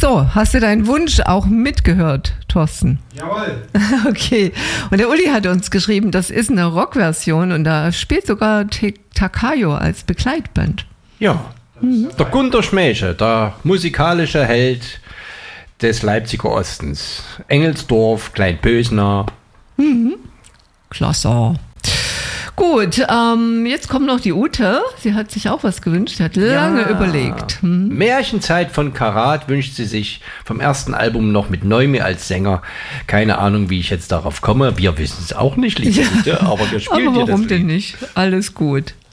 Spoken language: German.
So, hast du deinen Wunsch auch mitgehört, Thorsten? Jawohl. Okay. Und der Uli hat uns geschrieben, das ist eine Rockversion und da spielt sogar Takayo als Begleitband. Ja, der Gunter Schmäche, der musikalische Held des Leipziger Ostens. Engelsdorf, Kleinbösner. Klasse. Gut, jetzt kommt noch die Ute. Sie hat sich auch was gewünscht. Sie hat lange überlegt. Märchenzeit von Karat wünscht sie sich vom ersten Album noch mit Neumi als Sänger. Keine Ahnung, wie ich jetzt darauf komme. Wir wissen es auch nicht, liebe Ute, aber wir spielen aber dir das warum Lied. denn nicht? Alles gut.